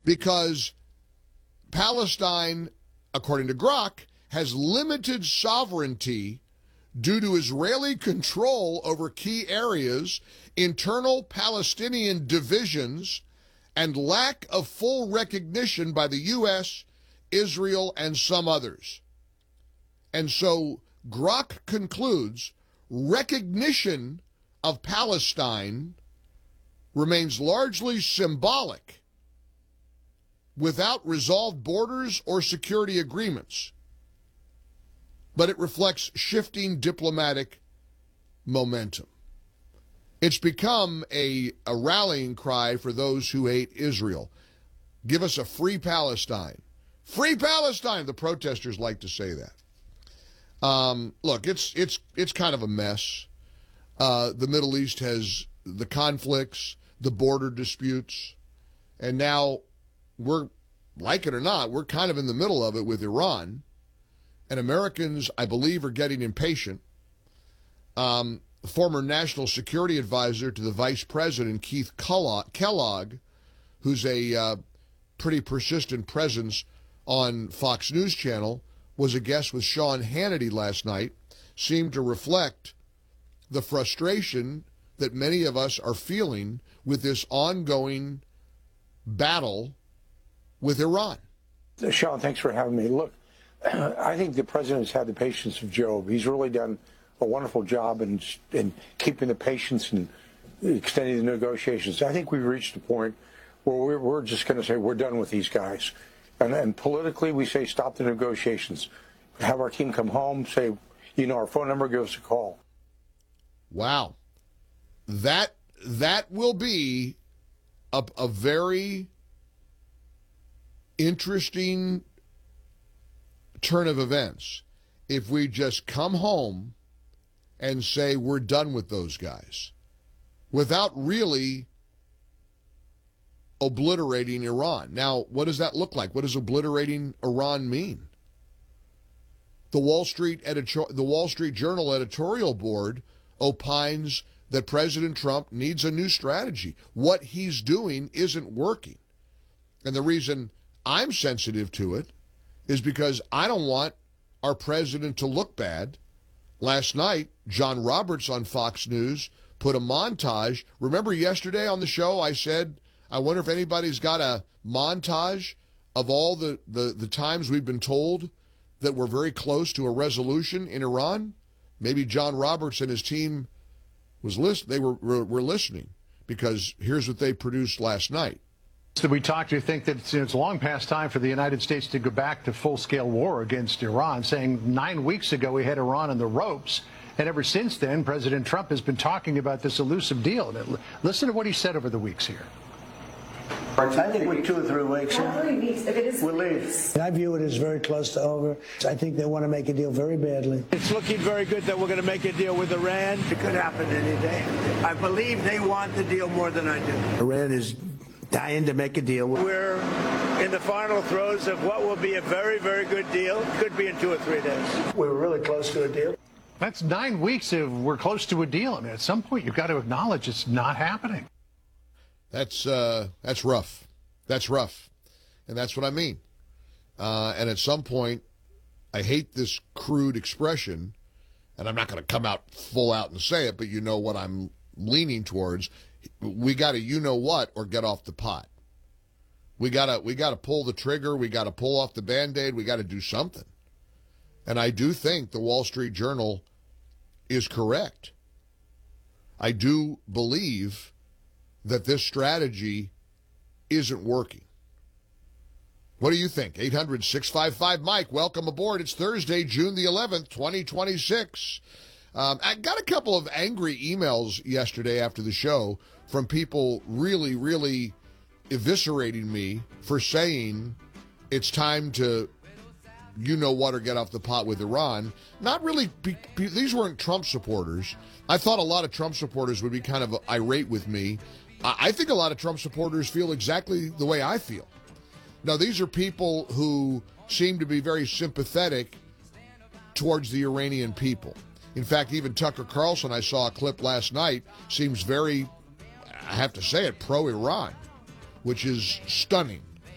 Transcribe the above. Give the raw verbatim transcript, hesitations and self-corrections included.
because Palestine, according to Grok, has limited sovereignty due to Israeli control over key areas, internal Palestinian divisions, and lack of full recognition by the U S, Israel, and some others. And so Grok concludes recognition of Palestine remains largely symbolic without resolved borders or security agreements, but it reflects shifting diplomatic momentum. It's become a, a rallying cry for those who hate Israel. Give us a free Palestine. Free Palestine! The protesters like to say that. Um, look, it's it's it's kind of a mess. Uh, the Middle East has the conflicts, the border disputes, and now we're, like it or not, we're kind of in the middle of it with Iran. And Americans, I believe, are getting impatient. Um, former National Security Advisor to the Vice President, Keith Kellogg, who's a uh, pretty persistent presence on Fox News Channel, was a guest with Sean Hannity last night, seemed to reflect the frustration that many of us are feeling with this ongoing battle with Iran. Sean, thanks for having me. Look, I think the president's had the patience of Job. He's really done a wonderful job in, in keeping the patience and extending the negotiations. I think we've reached a point where we're, we're just going to say we're done with these guys. And, and politically, we say stop the negotiations. Have our team come home, say, you know, our phone number, give us a call. Wow. That that will be a, a very interesting turn of events if we just come home and say we're done with those guys without really obliterating Iran. Now, what does that look like? What does obliterating Iran mean? The Wall Street editor- the Wall Street Journal editorial board opines that President Trump needs a new strategy. What he's doing isn't working. And the reason I'm sensitive to it is because I don't want our president to look bad. Last night, John Roberts on Fox News put a montage. Remember yesterday on the show I said, I wonder if anybody's got a montage of all the, the, the times we've been told that we're very close to a resolution in Iran? Maybe John Roberts and his team was list they were, were, were listening, because here's what they produced last night. That we talked to think that it's, it's long past time for the United States to go back to full-scale war against Iran, saying nine weeks ago we had Iran on the ropes, and ever since then President Trump has been talking about this elusive deal. Listen to what he said over the weeks here. I think we're two or three weeks. Three weeks. If it is we'll leave. I view it as very close to over. I think they want to make a deal very badly. It's looking very good that we're going to make a deal with Iran. It could happen any day. I believe they want the deal more than I do. Iran is dying to make a deal. We're in the final throes of what will be a very, very good deal. Could be in two or three days. We're really close to a deal. That's nine weeks of we're close to a deal. I mean, at some point, you've got to acknowledge it's not happening. That's uh, that's rough. That's rough. And that's what I mean. Uh, and at some point, I hate this crude expression, and I'm not going to come out full out and say it, but you know what I'm leaning towards. We got to you know what or get off the pot. We got to we got to pull the trigger. We got to pull off the Band-Aid. We got to do something. And I do think the Wall Street Journal is correct. I do believe that this strategy isn't working. What do you think? eight hundred, six five five, Mike. Welcome aboard. It's Thursday, June the eleventh, twenty twenty-six. Um, I got a couple of angry emails yesterday after the show from people really, really eviscerating me for saying it's time to, you know what, or get off the pot with Iran. Not really, be, be, these weren't Trump supporters. I thought a lot of Trump supporters would be kind of irate with me. I, I think a lot of Trump supporters feel exactly the way I feel. Now, these are people who seem to be very sympathetic towards the Iranian people. In fact, even Tucker Carlson, I saw a clip last night, seems very, I have to say it, pro-Iran, which is stunning.